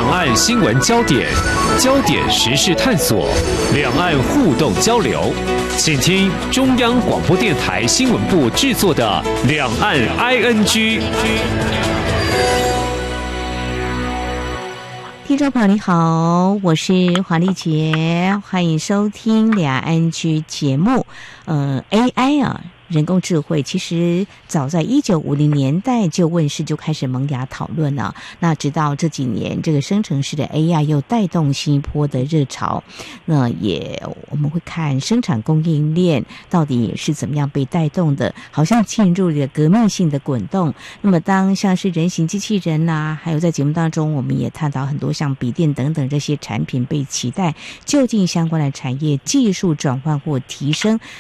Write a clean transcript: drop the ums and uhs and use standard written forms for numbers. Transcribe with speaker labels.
Speaker 1: 岸新闻焦点，焦点时事探索，两岸互动交流。请听中央广播电台新闻部制作的《两岸 ING》。
Speaker 2: 听众朋友你好，我是黄丽杰，欢迎收听两岸居节目。AI 啊，人工智慧其实早在1950年代就问世，就开始萌芽讨论了。那直到这几年，这个生成式的 AI 又带动新一波的热潮。那我们会看生产供应链到底是怎么样被带动的，好像进入了革命性的滚动。那么当像是人形机器人啦，还有在节目当中我们也探讨很多像笔电等等这些产品被期待，究竟相关的产业技术转换或提升